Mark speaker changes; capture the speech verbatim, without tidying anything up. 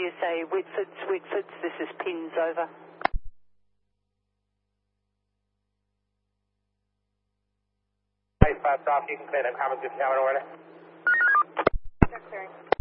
Speaker 1: you say Whitfords, Whitfords, this is Pins, over.
Speaker 2: Five off, you can clear them comments if you have an order.
Speaker 3: They're clearing.